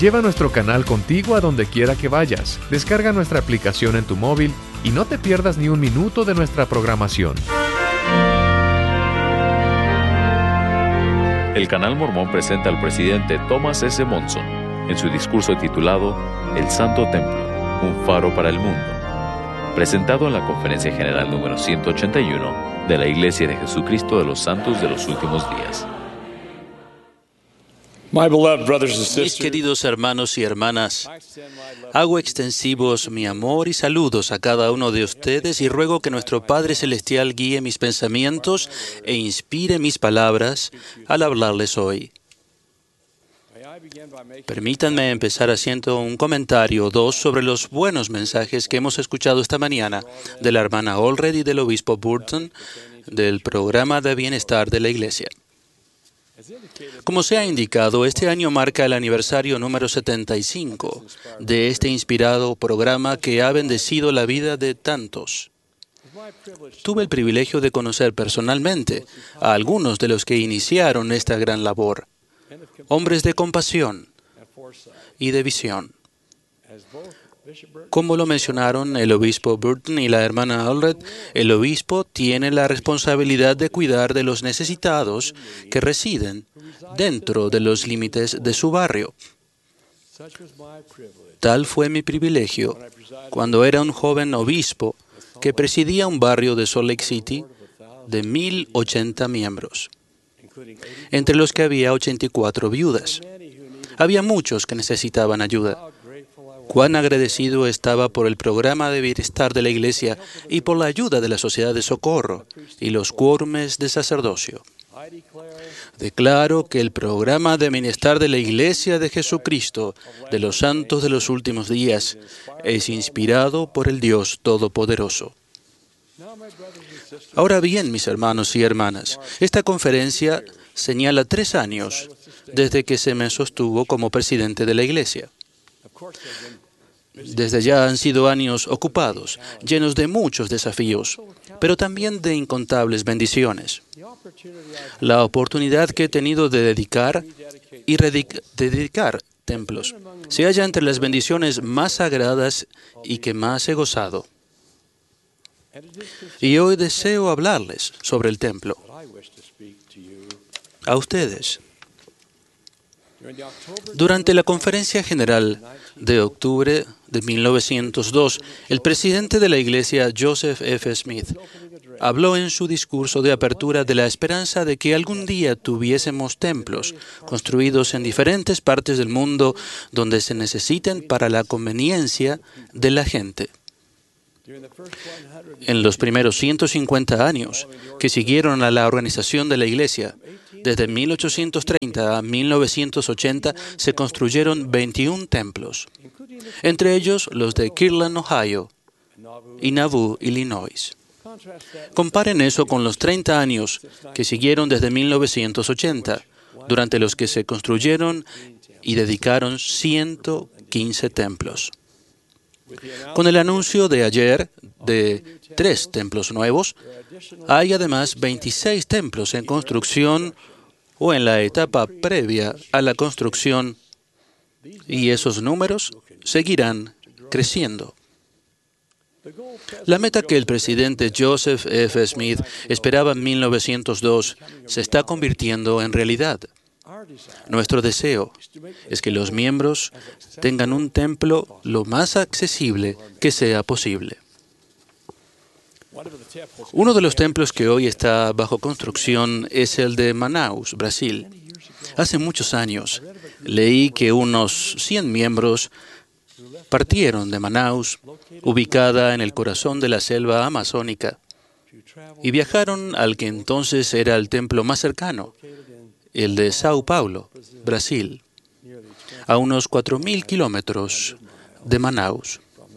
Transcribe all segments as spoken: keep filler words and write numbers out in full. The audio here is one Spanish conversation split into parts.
Lleva nuestro canal contigo a donde quiera que vayas. Descarga nuestra aplicación en tu móvil y no te pierdas ni un minuto de nuestra programación. El Canal Mormón presenta al presidente Thomas S. Monson en su discurso titulado El Santo Templo, un faro para el mundo, presentado en la Conferencia General número ciento ochenta y uno de la Iglesia de Jesucristo de los Santos de los Últimos Días. Mis queridos hermanos y hermanas, hago extensivos mi amor y saludos a cada uno de ustedes y ruego que nuestro Padre Celestial guíe mis pensamientos e inspire mis palabras al hablarles hoy. Permítanme empezar haciendo un comentario o dos sobre los buenos mensajes que hemos escuchado esta mañana de la hermana Allred y del obispo Burton del programa de bienestar de la Iglesia. Como se ha indicado, este año marca el aniversario número setenta y cinco de este inspirado programa que ha bendecido la vida de tantos. Tuve el privilegio de conocer personalmente a algunos de los que iniciaron esta gran labor, hombres de compasión y de visión. Como lo mencionaron el obispo Burton y la hermana Allred, el obispo tiene la responsabilidad de cuidar de los necesitados que residen dentro de los límites de su barrio. Tal fue mi privilegio cuando era un joven obispo que presidía un barrio de Salt Lake City de mil ochenta miembros, entre los que había ochenta y cuatro viudas. Había muchos que necesitaban ayuda. Cuán agradecido estaba por el programa de bienestar de la Iglesia y por la ayuda de la Sociedad de Socorro y los quórumes de sacerdocio. Declaro que el programa de bienestar de la Iglesia de Jesucristo de los Santos de los Últimos Días es inspirado por el Dios Todopoderoso. Ahora bien, mis hermanos y hermanas, esta conferencia señala tres años desde que se me sostuvo como presidente de la Iglesia. Desde ya han sido años ocupados, llenos de muchos desafíos, pero también de incontables bendiciones. La oportunidad que he tenido de dedicar y redic- de dedicar templos se halla entre las bendiciones más sagradas y que más he gozado. Y hoy deseo hablarles sobre el templo. A ustedes. Durante la Conferencia General de octubre de mil novecientos dos, el presidente de la Iglesia, Joseph F. Smith, habló en su discurso de apertura de la esperanza de que algún día tuviésemos templos construidos en diferentes partes del mundo donde se necesiten para la conveniencia de la gente. En los primeros ciento cincuenta años que siguieron a la organización de la Iglesia, desde mil ochocientos treinta a mil novecientos ochenta, se construyeron veintiún templos, entre ellos los de Kirtland, Ohio, y Nauvoo, Illinois. Comparen eso con los treinta años que siguieron desde mil novecientos ochenta, durante los que se construyeron y dedicaron ciento quince templos. Con el anuncio de ayer de tres templos nuevos, hay además veintiséis templos en construcción o en la etapa previa a la construcción, y esos números seguirán creciendo. La meta que el presidente Joseph F. Smith esperaba en mil novecientos dos se está convirtiendo en realidad. Nuestro deseo es que los miembros tengan un templo lo más accesible que sea posible. Uno de los templos que hoy está bajo construcción es el de Manaus, Brasil. Hace muchos años leí que unos cien miembros partieron de Manaus, ubicada en el corazón de la selva amazónica, y viajaron al que entonces era el templo más cercano, el de Sao Paulo, Brasil, a unos cuatro mil kilómetros de Manaus.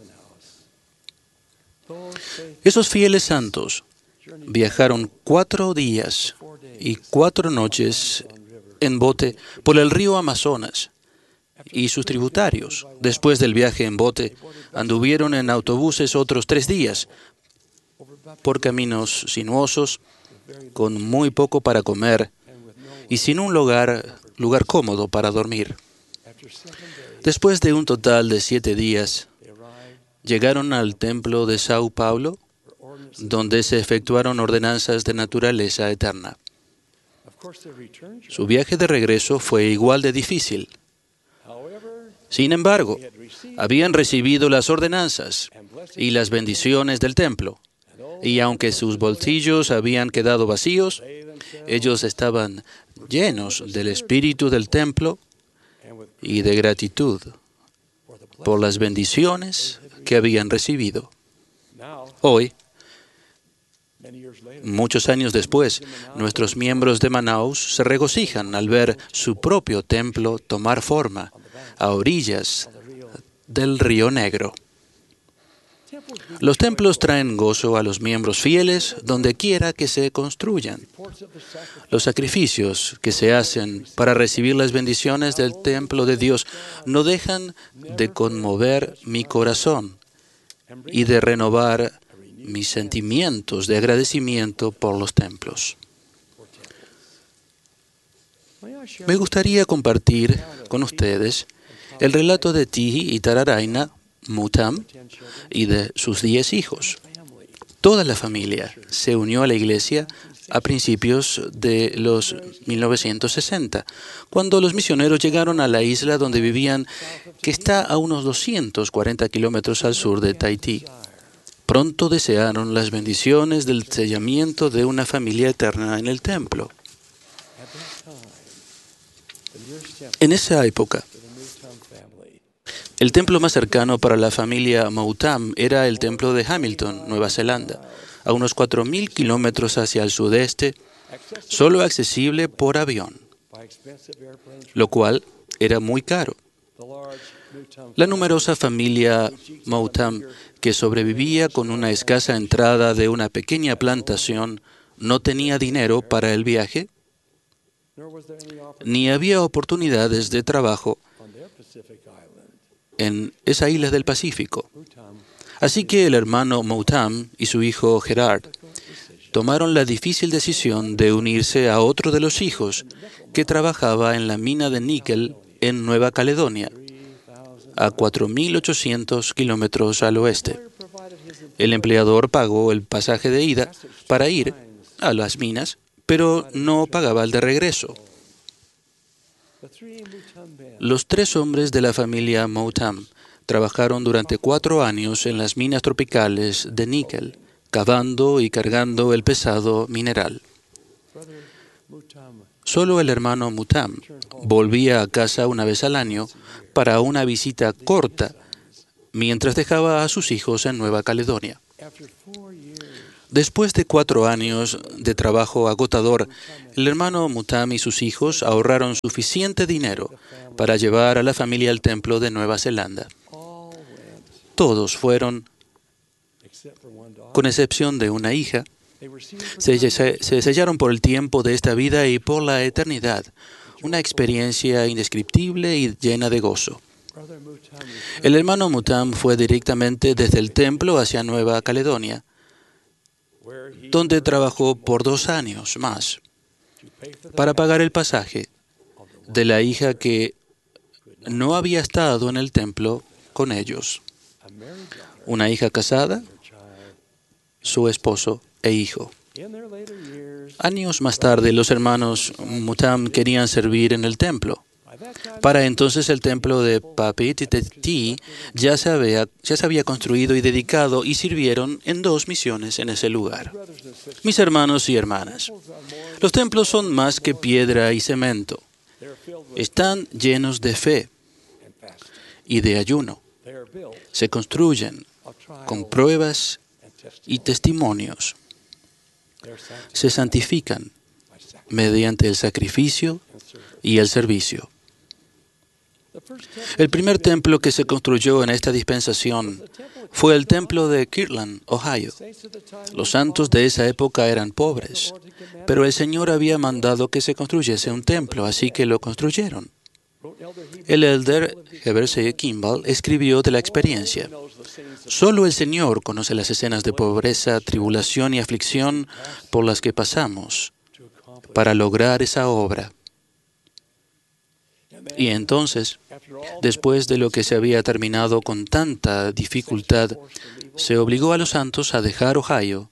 Esos fieles santos viajaron cuatro días y cuatro noches en bote por el río Amazonas y sus tributarios. Después del viaje en bote, anduvieron en autobuses otros tres días por caminos sinuosos, con muy poco para comer y sin un lugar, lugar cómodo para dormir. Después de un total de siete días, llegaron al templo de Sao Paulo, donde se efectuaron ordenanzas de naturaleza eterna. Su viaje de regreso fue igual de difícil. Sin embargo, habían recibido las ordenanzas y las bendiciones del templo, y aunque sus bolsillos habían quedado vacíos, ellos estaban llenos del espíritu del templo y de gratitud por las bendiciones que habían recibido. Hoy, muchos años después, nuestros miembros de Manaus se regocijan al ver su propio templo tomar forma a orillas del Río Negro. Los templos traen gozo a los miembros fieles donde quiera que se construyan. Los sacrificios que se hacen para recibir las bendiciones del templo de Dios no dejan de conmover mi corazón y de renovar mis sentimientos de agradecimiento por los templos. Me gustaría compartir con ustedes el relato de Tihi y Tararaina Mutam y de sus diez hijos. Toda la familia se unió a la iglesia a principios de los mil novecientos sesenta, cuando los misioneros llegaron a la isla donde vivían, que está a unos doscientos cuarenta kilómetros al sur de Tahití. Pronto desearon las bendiciones del sellamiento de una familia eterna en el templo. En esa época, el templo más cercano para la familia Moutam era el templo de Hamilton, Nueva Zelanda, a unos cuatro mil kilómetros hacia el sudeste, solo accesible por avión, lo cual era muy caro. La numerosa familia Moutam, que sobrevivía con una escasa entrada de una pequeña plantación, no tenía dinero para el viaje, ni había oportunidades de trabajo en esa isla del Pacífico. Así que el hermano Moutam y su hijo Gerard tomaron la difícil decisión de unirse a otro de los hijos que trabajaba en la mina de níquel en Nueva Caledonia, a cuatro mil ochocientos kilómetros al oeste. El empleador pagó el pasaje de ida para ir a las minas, pero no pagaba el de regreso. Los tres hombres de la familia Moutam trabajaron durante cuatro años en las minas tropicales de níquel, cavando y cargando el pesado mineral. Solo el hermano Moutam volvía a casa una vez al año para una visita corta, mientras dejaba a sus hijos en Nueva Caledonia. Después de cuatro años de trabajo agotador, el hermano Moutam y sus hijos ahorraron suficiente dinero para llevar a la familia al templo de Nueva Zelanda. Todos fueron, con excepción de una hija, se, se, se sellaron por el tiempo de esta vida y por la eternidad, una experiencia indescriptible y llena de gozo. El hermano Moutam fue directamente desde el templo hacia Nueva Caledonia, donde trabajó por dos años más para pagar el pasaje de la hija que no había estado en el templo con ellos. Una hija casada, su esposo e hijo. Años más tarde, los hermanos Moutam querían servir en el templo. Para entonces el templo de Papeete ya se había, ya se había construido y dedicado y sirvieron en dos misiones en ese lugar. Mis hermanos y hermanas, los templos son más que piedra y cemento. Están llenos de fe y de ayuno. Se construyen con pruebas y testimonios. Se santifican mediante el sacrificio y el servicio. El primer templo que se construyó en esta dispensación fue el templo de Kirtland, Ohio. Los santos de esa época eran pobres, pero el Señor había mandado que se construyese un templo, así que lo construyeron. El elder Heber C. Kimball escribió de la experiencia. Solo el Señor conoce las escenas de pobreza, tribulación y aflicción por las que pasamos para lograr esa obra. Y entonces, después de lo que se había terminado con tanta dificultad, se obligó a los santos a dejar Ohio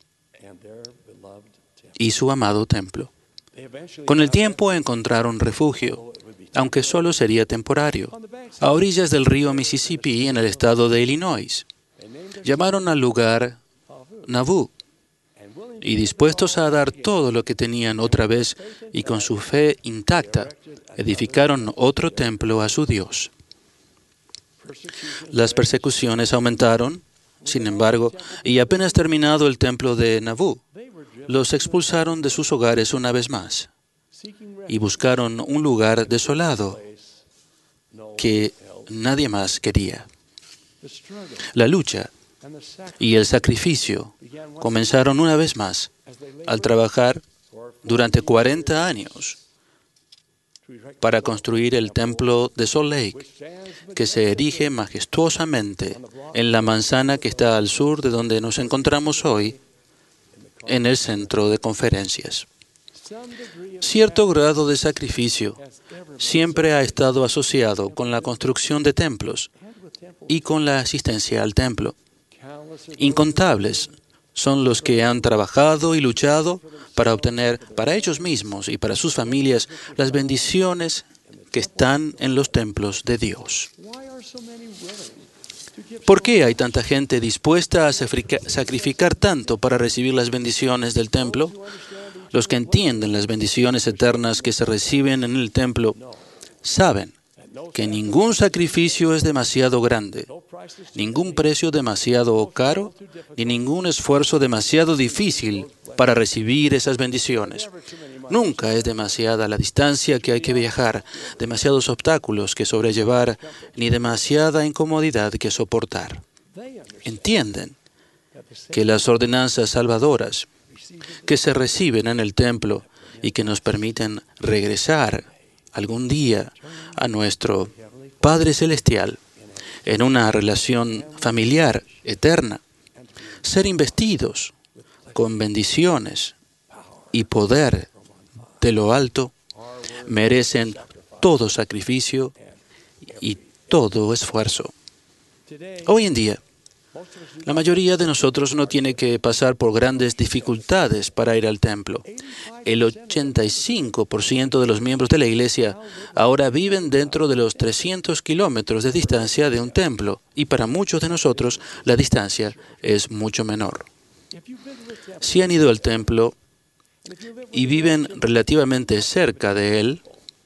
y su amado templo. Con el tiempo encontraron refugio, aunque solo sería temporario, a orillas del río Mississippi en el estado de Illinois. Llamaron al lugar Nauvoo, y dispuestos a dar todo lo que tenían otra vez y con su fe intacta, edificaron otro templo a su Dios. Las persecuciones aumentaron, sin embargo, y apenas terminado el templo de Nauvoo, los expulsaron de sus hogares una vez más y buscaron un lugar desolado que nadie más quería. La lucha y el sacrificio comenzaron una vez más al trabajar durante cuarenta años para construir el templo de Salt Lake, que se erige majestuosamente en la manzana que está al sur de donde nos encontramos hoy, en el centro de conferencias. Cierto grado de sacrificio siempre ha estado asociado con la construcción de templos y con la asistencia al templo. Incontables son los que han trabajado y luchado para obtener para ellos mismos y para sus familias las bendiciones que están en los templos de Dios. ¿Por qué hay tanta gente dispuesta a sacrificar tanto para recibir las bendiciones del templo? Los que entienden las bendiciones eternas que se reciben en el templo saben que ningún sacrificio es demasiado grande, ningún precio demasiado caro, ni ningún esfuerzo demasiado difícil para recibir esas bendiciones. Nunca es demasiada la distancia que hay que viajar, demasiados obstáculos que sobrellevar, ni demasiada incomodidad que soportar. Entienden que las ordenanzas salvadoras que se reciben en el templo y que nos permiten regresar algún día a nuestro Padre Celestial en una relación familiar eterna, ser investidos con bendiciones y poder de lo alto, merecen todo sacrificio y todo esfuerzo. Hoy en día, la mayoría de nosotros no tiene que pasar por grandes dificultades para ir al templo. El ochenta y cinco por ciento de los miembros de la Iglesia ahora viven dentro de los trescientos kilómetros de distancia de un templo, y para muchos de nosotros la distancia es mucho menor. Si han ido al templo y viven relativamente cerca de él,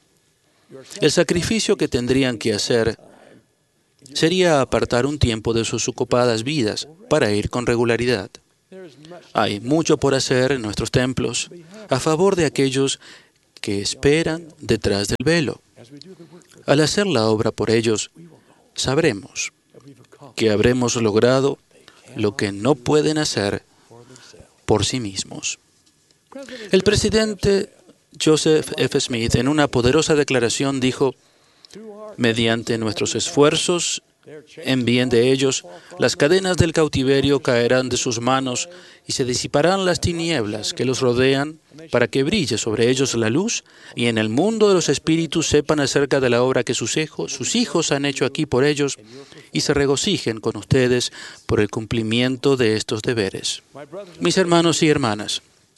el sacrificio que tendrían que hacer sería apartar un tiempo de sus ocupadas vidas para ir con regularidad. Hay mucho por hacer en nuestros templos a favor de aquellos que esperan detrás del velo. Al hacer la obra por ellos, sabremos que habremos logrado lo que no pueden hacer por sí mismos. El presidente Joseph F. Smith, en una poderosa declaración, dijo: mediante nuestros esfuerzos en bien de ellos, las cadenas del cautiverio caerán de sus manos y se disiparán las tinieblas que los rodean para que brille sobre ellos la luz y en el mundo de los espíritus sepan acerca de la obra que sus hijos, sus hijos han hecho aquí por ellos y se regocijen con ustedes por el cumplimiento de estos deberes. Mis hermanos y hermanas,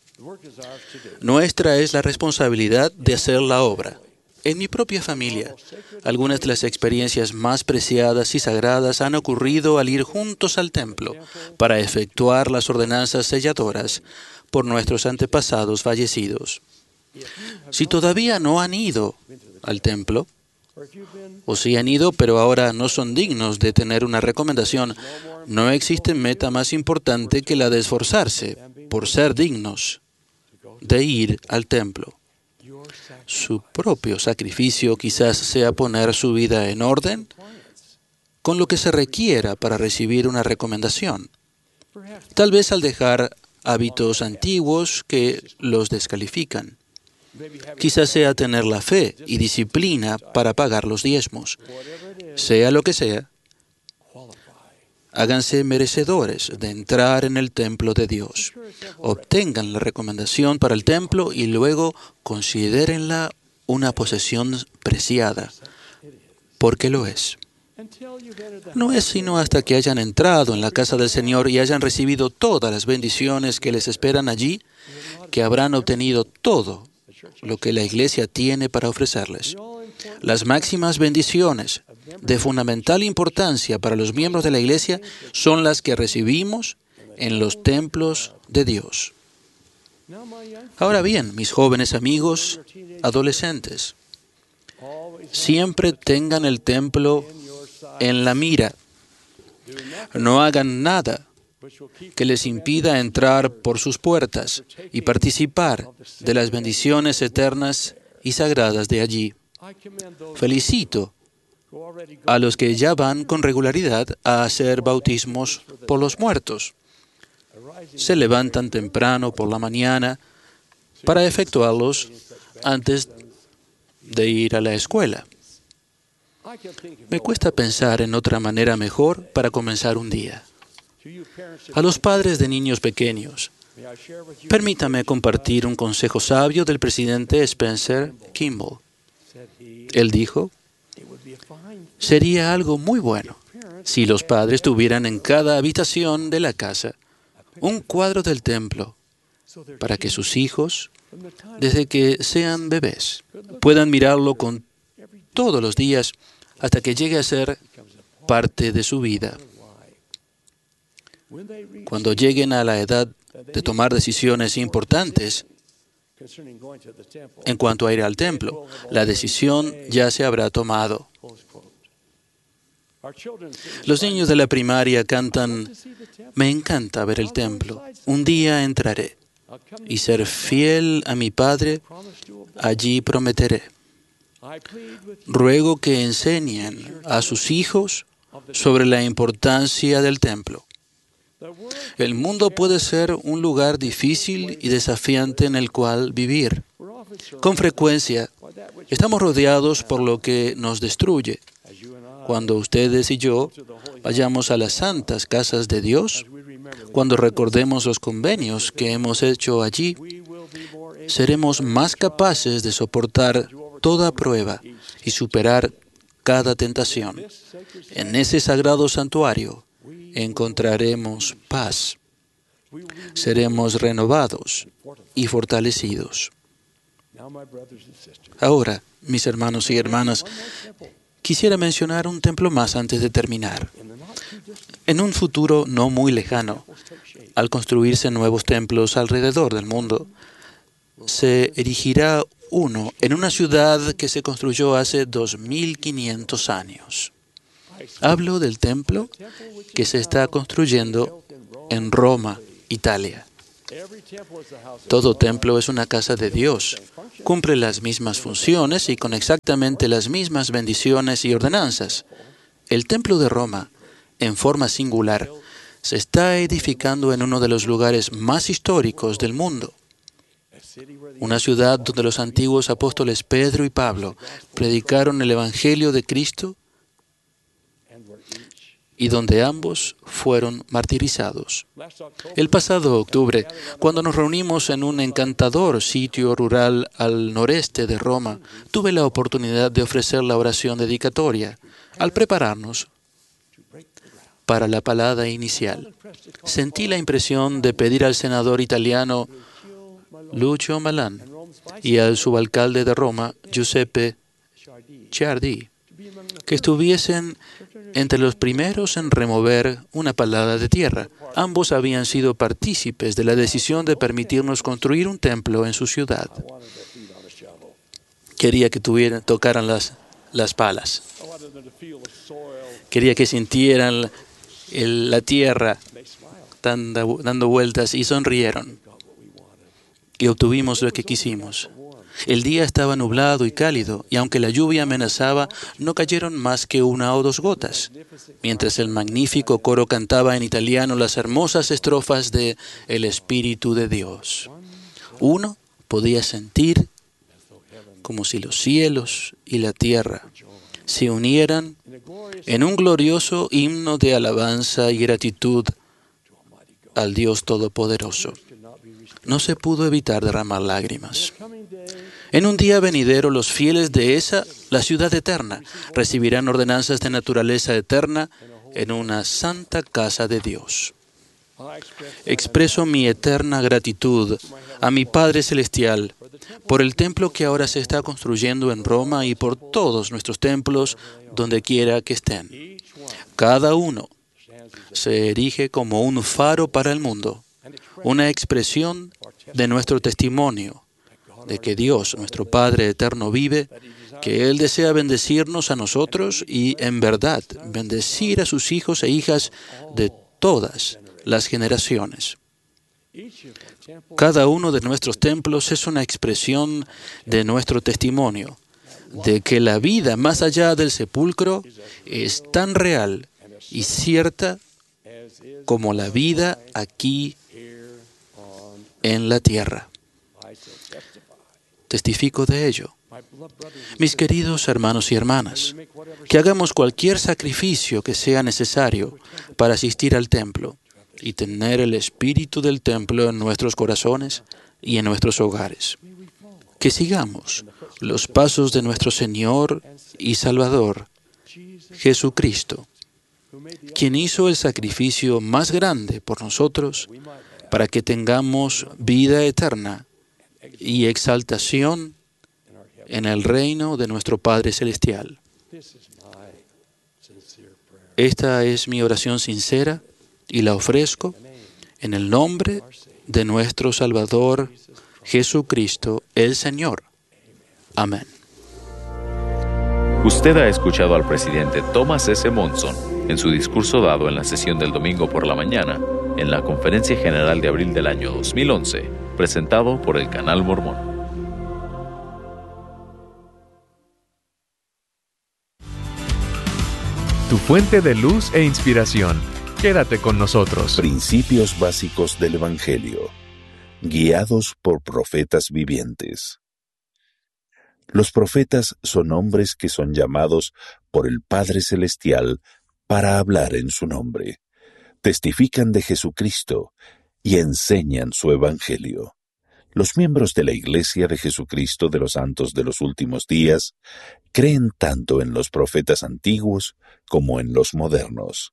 nuestra es la responsabilidad de hacer la obra. En mi propia familia, algunas de las experiencias más preciadas y sagradas han ocurrido al ir juntos al templo para efectuar las ordenanzas selladoras por nuestros antepasados fallecidos. Si todavía no han ido al templo, o si han ido pero ahora no son dignos de tener una recomendación, no existe meta más importante que la de esforzarse por ser dignos de ir al templo. Su propio sacrificio quizás sea poner su vida en orden con lo que se requiera para recibir una recomendación. Tal vez al dejar hábitos antiguos que los descalifican. Quizás sea tener la fe y disciplina para pagar los diezmos. Sea lo que sea, háganse merecedores de entrar en el templo de Dios. Obtengan la recomendación para el templo y luego considérenla una posesión preciada, porque lo es. No es sino hasta que hayan entrado en la casa del Señor y hayan recibido todas las bendiciones que les esperan allí, que habrán obtenido todo lo que la Iglesia tiene para ofrecerles. Las máximas bendiciones de fundamental importancia para los miembros de la Iglesia son las que recibimos en los templos de Dios. Ahora bien, mis jóvenes amigos adolescentes, siempre tengan el templo en la mira. No hagan nada que les impida entrar por sus puertas y participar de las bendiciones eternas y sagradas de allí. Felicito a los que ya van con regularidad a hacer bautismos por los muertos. Se levantan temprano por la mañana para efectuarlos antes de ir a la escuela. Me cuesta pensar en otra manera mejor para comenzar un día. A los padres de niños pequeños, permítame compartir un consejo sabio del presidente Spencer Kimball. Él dijo, sería algo muy bueno si los padres tuvieran en cada habitación de la casa un cuadro del templo para que sus hijos, desde que sean bebés, puedan mirarlo con todos los días hasta que llegue a ser parte de su vida. Cuando lleguen a la edad de tomar decisiones importantes en cuanto a ir al templo, la decisión ya se habrá tomado. Los niños de la primaria cantan, me encanta ver el templo, un día entraré, y ser fiel a mi Padre, allí prometeré. Ruego que enseñen a sus hijos sobre la importancia del templo. El mundo puede ser un lugar difícil y desafiante en el cual vivir. Con frecuencia, estamos rodeados por lo que nos destruye. Cuando ustedes y yo vayamos a las santas casas de Dios, cuando recordemos los convenios que hemos hecho allí, seremos más capaces de soportar toda prueba y superar cada tentación. En ese sagrado santuario encontraremos paz. Seremos renovados y fortalecidos. Ahora, mis hermanos y hermanas, quisiera mencionar un templo más antes de terminar. En un futuro no muy lejano, al construirse nuevos templos alrededor del mundo, se erigirá uno en una ciudad que se construyó hace dos mil quinientos años. Hablo del templo que se está construyendo en Roma, Italia. Todo templo es una casa de Dios. Cumple las mismas funciones y con exactamente las mismas bendiciones y ordenanzas. El templo de Roma, en forma singular, se está edificando en uno de los lugares más históricos del mundo. Una ciudad donde los antiguos apóstoles Pedro y Pablo predicaron el Evangelio de Cristo y donde ambos fueron martirizados. El pasado octubre, cuando nos reunimos en un encantador sitio rural al noreste de Roma, tuve la oportunidad de ofrecer la oración dedicatoria. Al prepararnos para la palabra inicial, sentí la impresión de pedir al senador italiano Lucio Malan y al subalcalde de Roma, Giuseppe Ciardi, que estuviesen entre los primeros en remover una palada de tierra. Ambos habían sido partícipes de la decisión de permitirnos construir un templo en su ciudad. Quería que tuvieran, tocaran las, las palas. Quería que sintieran el, la tierra dando, dando vueltas y sonrieron. Y obtuvimos lo que quisimos. El día estaba nublado y cálido, y aunque la lluvia amenazaba, no cayeron más que una o dos gotas, mientras el magnífico coro cantaba en italiano las hermosas estrofas de El Espíritu de Dios. Uno podía sentir como si los cielos y la tierra se unieran en un glorioso himno de alabanza y gratitud al Dios Todopoderoso. No se pudo evitar derramar lágrimas. En un día venidero, los fieles de esa, la ciudad eterna, recibirán ordenanzas de naturaleza eterna en una santa casa de Dios. Expreso mi eterna gratitud a mi Padre Celestial por el templo que ahora se está construyendo en Roma y por todos nuestros templos donde quiera que estén. Cada uno se erige como un faro para el mundo, una expresión de nuestro testimonio de que Dios, nuestro Padre eterno, vive, que Él desea bendecirnos a nosotros y, en verdad, bendecir a sus hijos e hijas de todas las generaciones. Cada uno de nuestros templos es una expresión de nuestro testimonio, de que la vida más allá del sepulcro es tan real y cierta como la vida aquí en la tierra. Testifico de ello. Mis queridos hermanos y hermanas, que hagamos cualquier sacrificio que sea necesario para asistir al templo y tener el espíritu del templo en nuestros corazones y en nuestros hogares. Que sigamos los pasos de nuestro Señor y Salvador, Jesucristo, quien hizo el sacrificio más grande por nosotros para que tengamos vida eterna y exaltación en el reino de nuestro Padre Celestial. Esta es mi oración sincera y la ofrezco en el nombre de nuestro Salvador Jesucristo, el Señor. Amén. Usted ha escuchado al presidente Thomas S. Monson en su discurso dado en la sesión del domingo por la mañana en la Conferencia General de abril del año dos mil once, presentado por el Canal Mormón. Tu fuente de luz e inspiración. Quédate con nosotros. Principios básicos del Evangelio, guiados por profetas vivientes. Los profetas son hombres que son llamados por el Padre Celestial para hablar en su nombre, testifican de Jesucristo y enseñan su Evangelio. Los miembros de la Iglesia de Jesucristo de los Santos de los Últimos Días creen tanto en los profetas antiguos como en los modernos.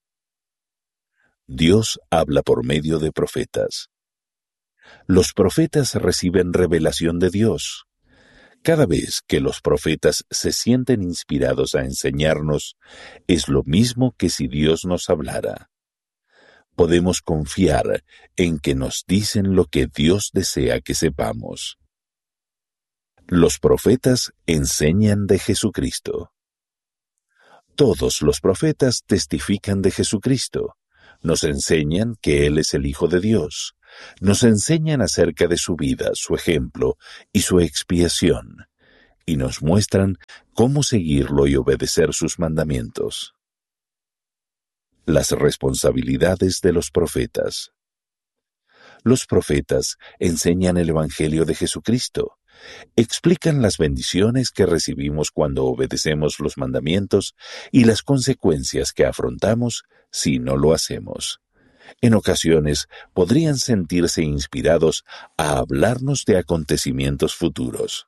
Dios habla por medio de profetas. Los profetas reciben revelación de Dios. Cada vez que los profetas se sienten inspirados a enseñarnos, es lo mismo que si Dios nos hablara. Podemos confiar en que nos dicen lo que Dios desea que sepamos. Los profetas enseñan de Jesucristo. Todos los profetas testifican de Jesucristo. Nos enseñan que Él es el Hijo de Dios. Nos enseñan acerca de su vida, su ejemplo y su expiación, y nos muestran cómo seguirlo y obedecer sus mandamientos. Las responsabilidades de los profetas. Los profetas enseñan el Evangelio de Jesucristo, explican las bendiciones que recibimos cuando obedecemos los mandamientos y las consecuencias que afrontamos si no lo hacemos. En ocasiones podrían sentirse inspirados a hablarnos de acontecimientos futuros.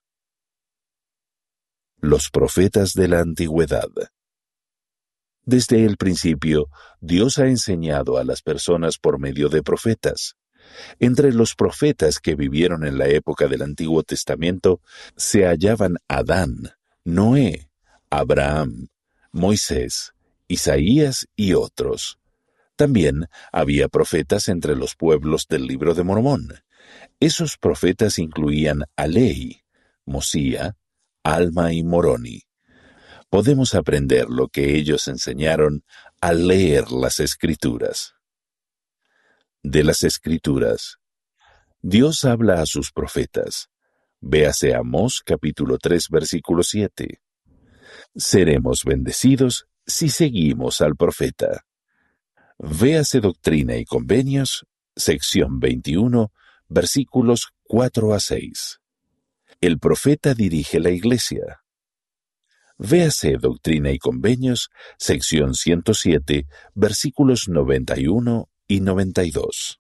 Los profetas de la antigüedad. Desde el principio, Dios ha enseñado a las personas por medio de profetas. Entre los profetas que vivieron en la época del Antiguo Testamento se hallaban Adán, Noé, Abraham, Moisés, Isaías y otros. También había profetas entre los pueblos del Libro de Mormón. Esos profetas incluían a Lehi, Mosía, Alma y Moroni. Podemos aprender lo que ellos enseñaron al leer las Escrituras. De las Escrituras. Dios habla a sus profetas. Véase Amós capítulo tres versículo siete. Seremos bendecidos si seguimos al profeta. Véase Doctrina y Convenios, sección veintiuno, versículos cuatro a seis. El profeta dirige la iglesia. Véase Doctrina y Convenios, sección ciento siete, versículos noventa y uno y noventa y dos.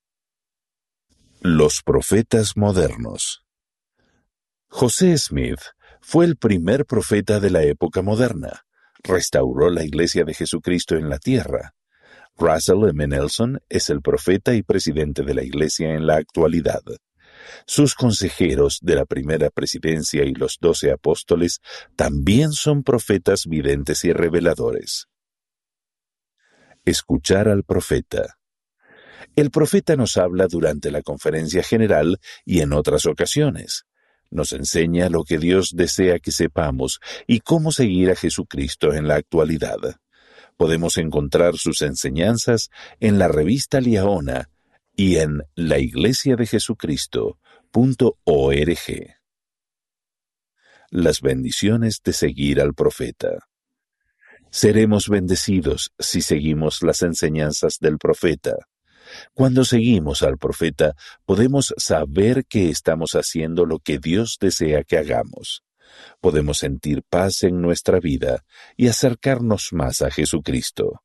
Los profetas modernos. José Smith fue el primer profeta de la época moderna. Restauró la Iglesia de Jesucristo en la tierra. Russell M. Nelson es el profeta y presidente de la Iglesia en la actualidad. Sus consejeros de la primera presidencia y los doce apóstoles también son profetas videntes y reveladores. Escuchar al profeta. El profeta nos habla durante la conferencia general y en otras ocasiones. Nos enseña lo que Dios desea que sepamos y cómo seguir a Jesucristo en la actualidad. Podemos encontrar sus enseñanzas en la revista Liahona y en la iglesia de jesucristo punto org. Las bendiciones de seguir al profeta. Seremos bendecidos si seguimos las enseñanzas del profeta. Cuando seguimos al profeta, podemos saber que estamos haciendo lo que Dios desea que hagamos. Podemos sentir paz en nuestra vida y acercarnos más a Jesucristo.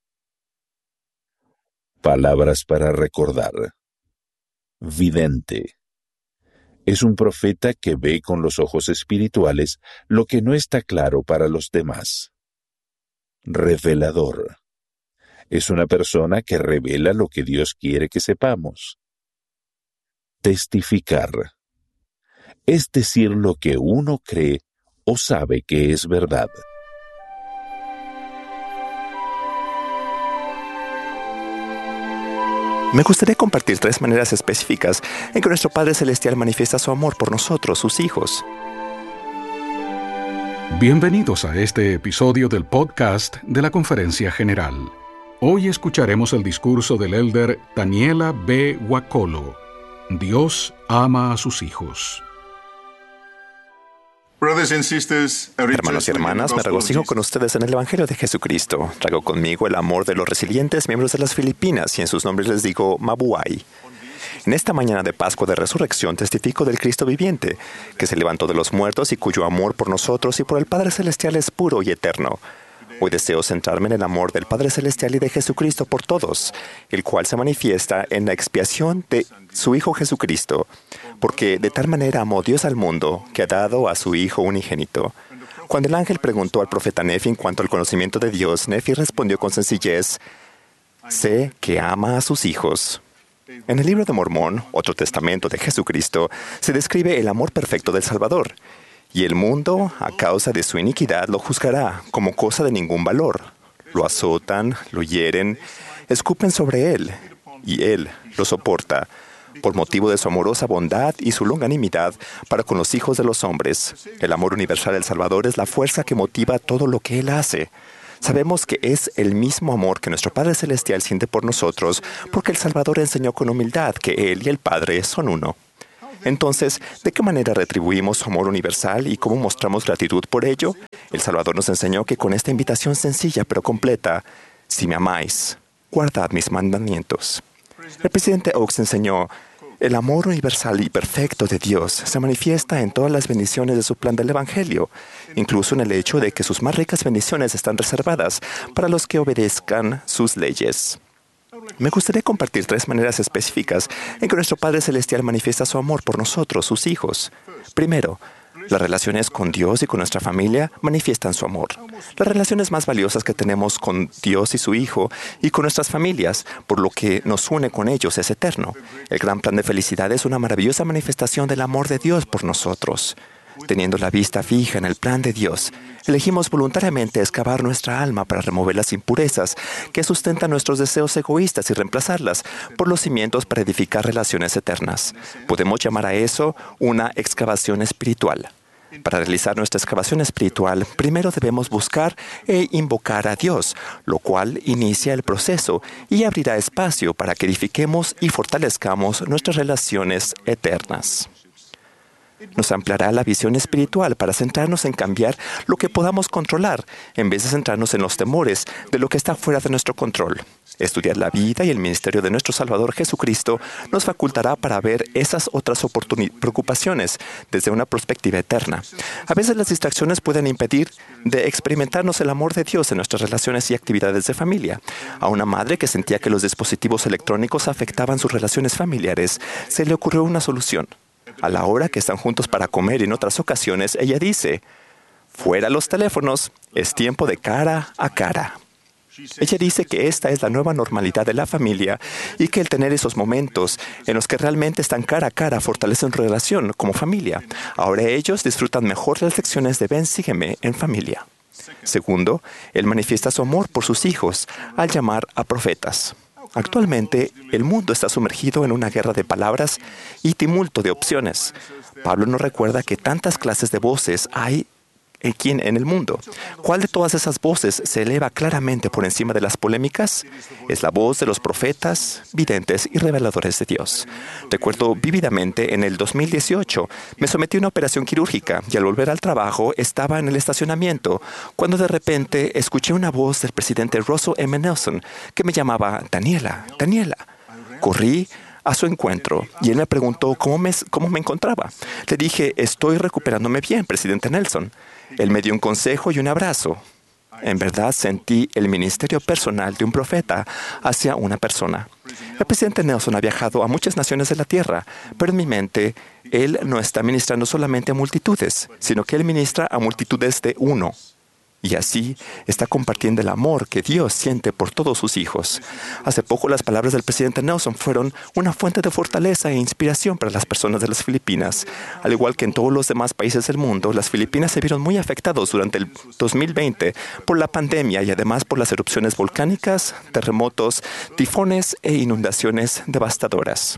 Palabras para recordar. Vidente. Es un profeta que ve con los ojos espirituales lo que no está claro para los demás. Revelador. Es una persona que revela lo que Dios quiere que sepamos. Testificar. Es decir lo que uno cree o sabe que es verdad. Me gustaría compartir tres maneras específicas en que nuestro Padre Celestial manifiesta su amor por nosotros, sus hijos. Bienvenidos a este episodio del podcast de la Conferencia General. Hoy escucharemos el discurso del elder Daniela B. Wakolo. Dios ama a sus hijos. Hermanos y hermanas, me regocijo con ustedes en el Evangelio de Jesucristo. Traigo conmigo el amor de los resilientes miembros de las Filipinas y en sus nombres les digo Mabuhay. En esta mañana de Pascua de Resurrección testifico del Cristo viviente, que se levantó de los muertos y cuyo amor por nosotros y por el Padre Celestial es puro y eterno. Hoy deseo centrarme en el amor del Padre Celestial y de Jesucristo por todos, el cual se manifiesta en la expiación de su Hijo Jesucristo, porque de tal manera amó Dios al mundo que ha dado a su Hijo unigénito. Cuando el ángel preguntó al profeta Nefi en cuanto al conocimiento de Dios, Nefi respondió con sencillez: sé que ama a sus hijos. En el libro de Mormón, otro testamento de Jesucristo, se describe el amor perfecto del Salvador. Y el mundo, a causa de su iniquidad, lo juzgará como cosa de ningún valor. Lo azotan, lo hieren, escupen sobre él, y él lo soporta, por motivo de su amorosa bondad y su longanimidad para con los hijos de los hombres. El amor universal del Salvador es la fuerza que motiva todo lo que él hace. Sabemos que es el mismo amor que nuestro Padre Celestial siente por nosotros, porque el Salvador enseñó con humildad que él y el Padre son uno. Entonces, ¿de qué manera retribuimos su amor universal y cómo mostramos gratitud por ello? El Salvador nos enseñó que con esta invitación sencilla pero completa: si me amáis, guardad mis mandamientos. El presidente Oaks enseñó: el amor universal y perfecto de Dios se manifiesta en todas las bendiciones de su plan del Evangelio, incluso en el hecho de que sus más ricas bendiciones están reservadas para los que obedezcan sus leyes. Me gustaría compartir tres maneras específicas en que nuestro Padre Celestial manifiesta su amor por nosotros, sus hijos. Primero, las relaciones con Dios y con nuestra familia manifiestan su amor. Las relaciones más valiosas que tenemos con Dios y su Hijo y con nuestras familias, por lo que nos une con ellos, es eterno. El gran plan de felicidad es una maravillosa manifestación del amor de Dios por nosotros. Teniendo la vista fija en el plan de Dios, elegimos voluntariamente excavar nuestra alma para remover las impurezas que sustentan nuestros deseos egoístas y reemplazarlas por los cimientos para edificar relaciones eternas. Podemos llamar a eso una excavación espiritual. Para realizar nuestra excavación espiritual, primero debemos buscar e invocar a Dios, lo cual inicia el proceso y abrirá espacio para que edifiquemos y fortalezcamos nuestras relaciones eternas. Nos ampliará la visión espiritual para centrarnos en cambiar lo que podamos controlar, en vez de centrarnos en los temores de lo que está fuera de nuestro control. Estudiar la vida y el ministerio de nuestro Salvador Jesucristo nos facultará para ver esas otras preocupaciones desde una perspectiva eterna. A veces las distracciones pueden impedir de experimentarnos el amor de Dios en nuestras relaciones y actividades de familia. A una madre que sentía que los dispositivos electrónicos afectaban sus relaciones familiares, se le ocurrió una solución. A la hora que están juntos para comer y en otras ocasiones, ella dice: fuera los teléfonos, es tiempo de cara a cara. Ella dice que esta es la nueva normalidad de la familia y que el tener esos momentos en los que realmente están cara a cara fortalecen su relación como familia. Ahora ellos disfrutan mejor las lecciones de Ven, sígueme en familia. Segundo, él manifiesta su amor por sus hijos al llamar a profetas. Actualmente, el mundo está sumergido en una guerra de palabras y tumulto de opciones. Pablo nos recuerda que tantas clases de voces hay en el mundo. ¿Cuál de todas esas voces se eleva claramente por encima de las polémicas? Es la voz de los profetas, videntes y reveladores de Dios. Recuerdo vívidamente en el dos mil dieciocho, me sometí a una operación quirúrgica y al volver al trabajo estaba en el estacionamiento cuando de repente escuché una voz del presidente Russell M. Nelson que me llamaba Daniela, Daniela. Corrí a su encuentro y él me preguntó cómo me, cómo me encontraba. Le dije: estoy recuperándome bien, presidente Nelson. Él me dio un consejo y un abrazo. En verdad sentí el ministerio personal de un profeta hacia una persona. El presidente Nelson ha viajado a muchas naciones de la tierra, pero en mi mente, él no está ministrando solamente a multitudes, sino que él ministra a multitudes de uno. Y así está compartiendo el amor que Dios siente por todos sus hijos. Hace poco las palabras del presidente Nelson fueron una fuente de fortaleza e inspiración para las personas de las Filipinas. Al igual que en todos los demás países del mundo, las Filipinas se vieron muy afectados durante el dos mil veinte por la pandemia y además por las erupciones volcánicas, terremotos, tifones e inundaciones devastadoras.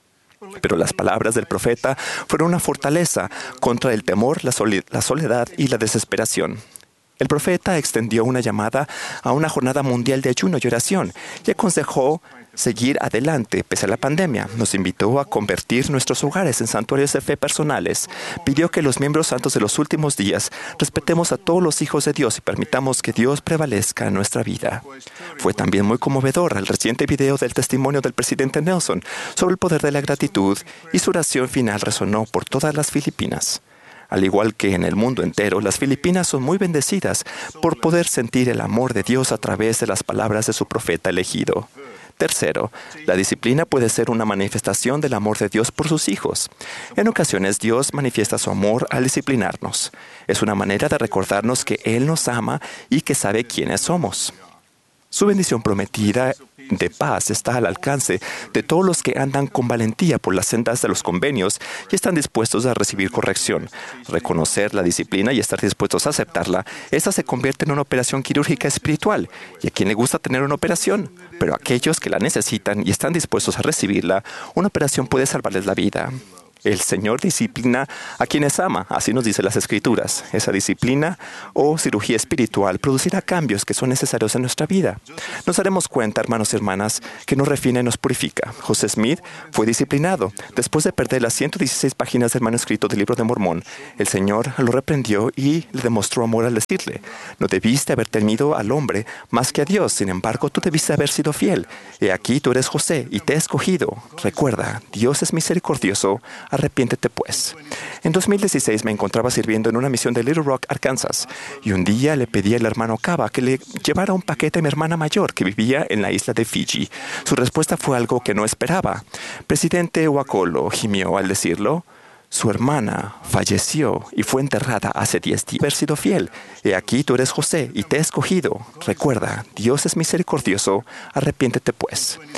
Pero las palabras del profeta fueron una fortaleza contra el temor, la soledad y la desesperación. El profeta extendió una llamada a una jornada mundial de ayuno y oración y aconsejó seguir adelante pese a la pandemia. Nos invitó a convertir nuestros hogares en santuarios de fe personales. Pidió que los miembros santos de los últimos días respetemos a todos los hijos de Dios y permitamos que Dios prevalezca en nuestra vida. Fue también muy conmovedor el reciente video del testimonio del presidente Nelson sobre el poder de la gratitud y su oración final resonó por todas las Filipinas. Al igual que en el mundo entero, las Filipinas son muy bendecidas por poder sentir el amor de Dios a través de las palabras de su profeta elegido. Tercero, la disciplina puede ser una manifestación del amor de Dios por sus hijos. En ocasiones, Dios manifiesta su amor al disciplinarnos. Es una manera de recordarnos que Él nos ama y que sabe quiénes somos. Su bendición prometida de paz está al alcance de todos los que andan con valentía por las sendas de los convenios y están dispuestos a recibir corrección. Reconocer la disciplina y estar dispuestos a aceptarla, esta se convierte en una operación quirúrgica espiritual. ¿Y a quién le gusta tener una operación? Pero a aquellos que la necesitan y están dispuestos a recibirla, una operación puede salvarles la vida. El Señor disciplina a quienes ama, así nos dice las Escrituras. Esa disciplina o cirugía espiritual producirá cambios que son necesarios en nuestra vida. Nos daremos cuenta, hermanos y hermanas, que nos refina y nos purifica. José Smith fue disciplinado. Después de perder las ciento dieciséis páginas del manuscrito del Libro de Mormón, el Señor lo reprendió y le demostró amor al decirle: no debiste haber temido al hombre más que a Dios, sin embargo, tú debiste haber sido fiel. He aquí, tú eres José y te he escogido. Recuerda, Dios es misericordioso. Arrepiéntete pues. En dos mil dieciséis me encontraba sirviendo en una misión de Little Rock, Arkansas, y un día le pedí al hermano Cava que le llevara un paquete a mi hermana mayor que vivía en la isla de Fiji. Su respuesta fue algo que no esperaba. Presidente Wakolo gimió al decirlo: su hermana falleció y fue enterrada hace diez días. Haber sido fiel. He aquí, tú eres José y te he escogido. Recuerda, Dios es misericordioso. Arrepiéntete pues.